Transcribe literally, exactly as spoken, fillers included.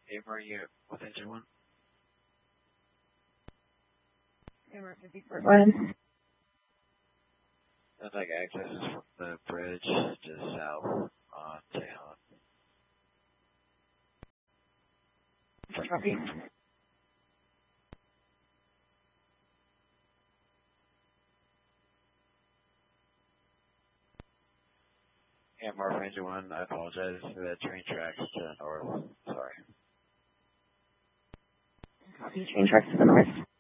Amber, you with engine one? Amber fifty-four, go ahead. Sounds like access is from the bridge just south on Tejon. Copy. Amber for engine one, I apologize. The train tracks to the north. Sorry. Copy, train tracks to the north.